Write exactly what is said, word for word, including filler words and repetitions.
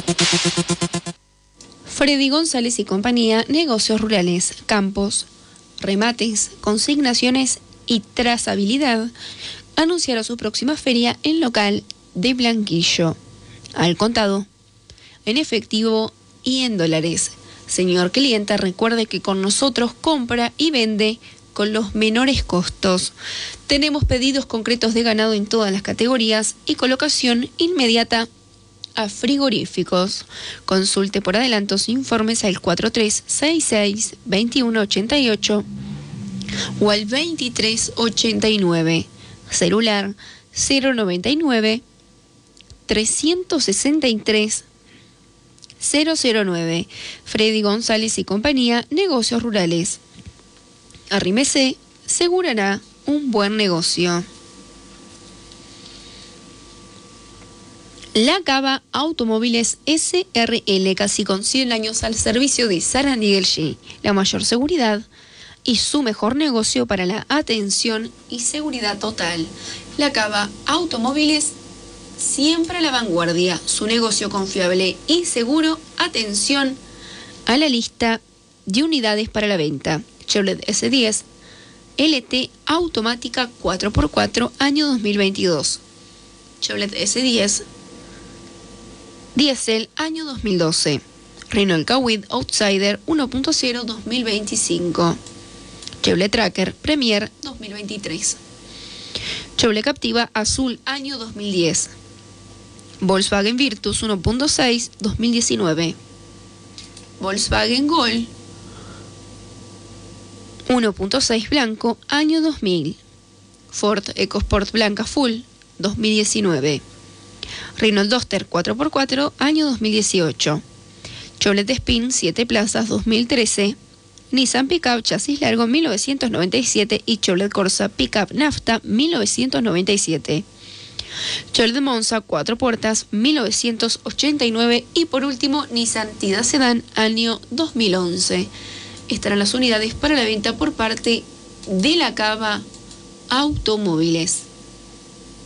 Freddy González y compañía, negocios rurales, campos, remates, consignaciones y trazabilidad, anunciará su próxima feria en local de Blanquillo, al contado, en efectivo y en dólares. Señor cliente, recuerde que con nosotros compra y vende con los menores costos. Tenemos pedidos concretos de ganado en todas las categorías y colocación inmediata a frigoríficos. Consulte por adelantos informes al cuatro tres seis seis, dos uno ocho ocho o al veintitrés ochenta y nueve. Celular cero noventa y nueve, trescientos sesenta y tres, cero cero nueve. Freddy González y compañía, negocios rurales. Arrímese, asegurará un buen negocio. La Cava Automóviles S R L, casi con cien años al servicio de Sara Nigelshi, la mayor seguridad y su mejor negocio para la atención y seguridad total. La Cava Automóviles, siempre a la vanguardia, su negocio confiable y seguro. Atención a la lista de unidades para la venta. Chevrolet S diez L T automática cuatro por cuatro, año dos mil veintidós. Chevrolet S diez Diesel, año dos mil doce. Renault Kwid Outsider uno punto cero dos mil veinticinco. Chevrolet Tracker Premier dos mil veintitrés. Chevrolet Captiva Azul, año dos mil diez. Volkswagen Virtus uno punto seis dos mil diecinueve. Volkswagen Gol uno punto seis blanco, año dos mil. Ford EcoSport Blanca Full dos mil diecinueve. Renault Duster cuatro por cuatro, año dos mil dieciocho. Chevrolet Spin siete plazas dos mil trece. Nissan Pickup chasis largo mil novecientos noventa y siete y Chevrolet Corsa Pickup Nafta mil novecientos noventa y siete. Chevrolet Monza cuatro puertas mil novecientos ochenta y nueve y por último Nissan Tida Sedan año dos mil once. Estarán las unidades para la venta por parte de la Cava Automóviles.